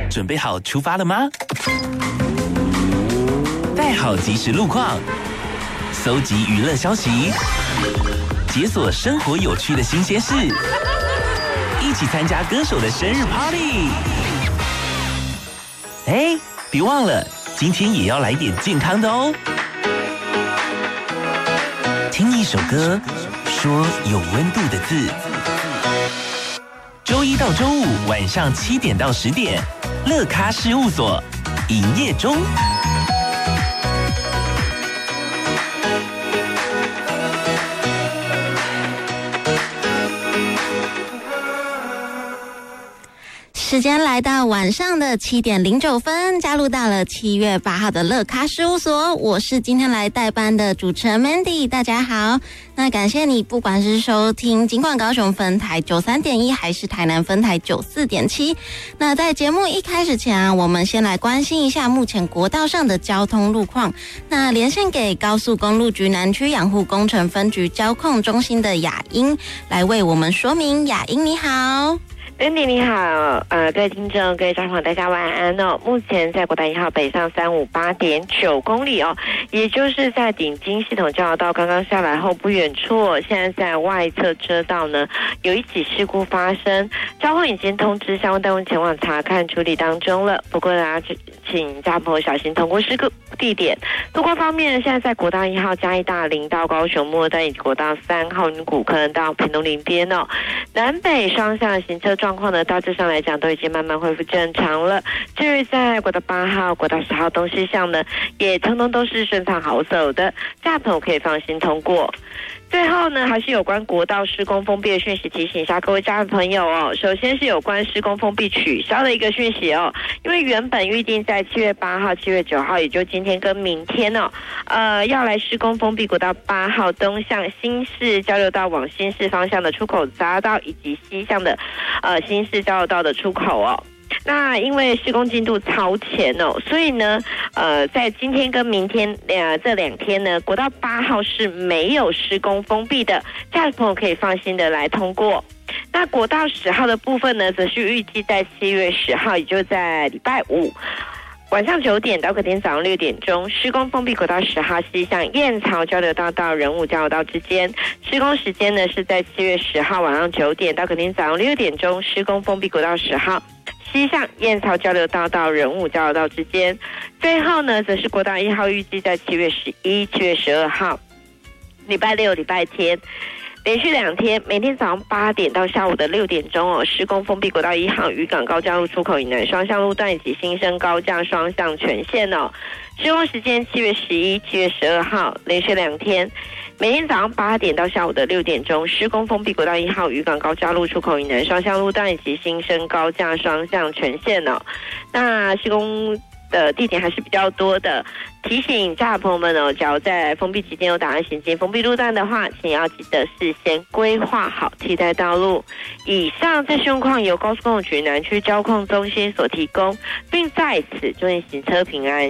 准备好出发了吗？带好即时路况，搜集娱乐消息，解锁生活有趣的新鲜事，一起参加歌手的生日 party。哎，别忘了，今天也要来点健康的哦。听一首歌，说有温度的字。周一到周五晚上7点到10点，乐咖事务所营业中。 时间来到晚上的7点09分，加入到了7月8号的乐咖事务所，我是今天来代班的主持人 Mandy， 大家好。那感谢你不管是收听金广高雄分台 93.1 还是台南分台 94.7。 那在节目一开始前我们先来关心一下目前国道上的交通路况。那连线给高速公路局南区养护工程分局交控中心的雅英来为我们说明。雅英你好。 Andy 你好，各位听众、各位家长，大家晚安哦。目前在国道1号北上358.9公里哦，也就是在顶金系统交流道刚刚下来后不远处，现在在外侧车道呢有一起事故发生，交通已经通知相关单位前往查看处理当中了。不过呢，请家朋友小心通过事故地点。路况方面，现在在国道1号嘉义大林到高雄末端以及国道3号云谷坑到屏东林边哦，南北双向行车状况呢，大致上来讲都已经慢慢恢复正常了。至于在国道8号、国道10号东西向呢，也通通都是顺畅好走的，驾朋友可以放心通过。最后呢，还是有关国道施工封闭的讯息，提醒一下各位家人朋友哦。首先是有关施工封闭取消的一个讯息哦，因为原本预定在7月8号、7月9号，也就今天跟明天哦，要来施工封闭国道8号东向新市交流道往新市方向的出口匝道，以及西向的新市交流道的出口哦。那因为施工进度超前哦，所以呢，在今天跟明天这2天呢，国道8号是没有施工封闭的，驾驶朋友可以放心的来通过。那国道10号的部分呢，则是预计在7月10号，也就在礼拜五晚上9点到隔天早上6点钟，施工封闭国道10号西向燕巢交流道到仁武交流道之间。施工时间呢是在7月10号晚上9点到隔天早上6点钟，施工封闭国道10号西向燕巢交流道到仁武交流道之间。最后呢，则是国道1号预计在7月11、7月12号，礼拜六、礼拜天。连续2天，每天早上8点到下午的6点钟哦，施工封闭国道1号渔港高架路出口以南双向路段以及新生高架双向全线哦。施工时间7月11、7月12号，连续2天，每天早上8点到下午的6点钟，施工封闭国道1号渔港高架路出口以南双向路段以及新生高架双向全线哦。那施工的地点还是比较多的，提醒驾驶朋友们哦，假如在封闭期间有打算行经封闭路段的话，请要记得事先规划好替代道路。以上这些况由高速公路局南区交控中心所提供，并在此祝你行车平安，